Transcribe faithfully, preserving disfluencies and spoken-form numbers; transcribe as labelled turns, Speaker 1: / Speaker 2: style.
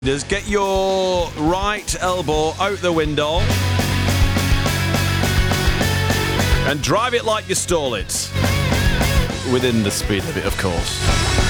Speaker 1: Just get your right elbow out the window and drive it like you stole it. Within the speed limit, of course.